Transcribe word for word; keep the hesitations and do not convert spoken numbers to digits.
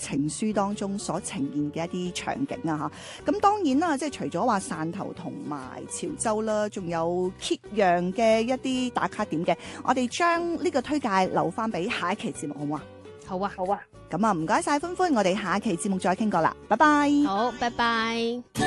情書當中所呈現嘅一啲場景啊嚇。咁當然啦，即係除咗話汕頭同埋潮州啦，仲有揭陽嘅一啲打卡點嘅，我哋將呢個推介留翻俾下一期節目好唔好啊？ 好啊，好啊。 咁啊，唔該晒歡歡，我哋下一期節目再傾過啦，拜拜。 好，拜拜。